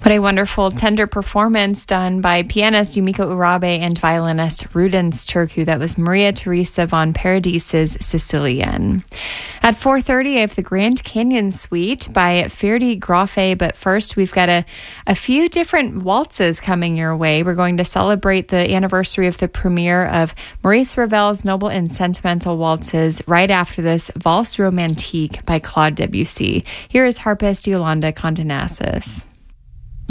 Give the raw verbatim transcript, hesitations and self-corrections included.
What a wonderful, tender performance done by pianist Yumiko Urabe and violinist Rudens Turku. That was Maria Teresa von Paradise's Sicilian. At four thirty, I have the Grand Canyon Suite by Ferdi Grofé. But first, we've got a, a few different waltzes coming your way. We're going to celebrate the anniversary of the premiere of Maurice Ravel's Noble and Sentimental Waltzes. Right after this, Valse Romantique by Claude Debussy. Here is harpist Yolanda Contenassis.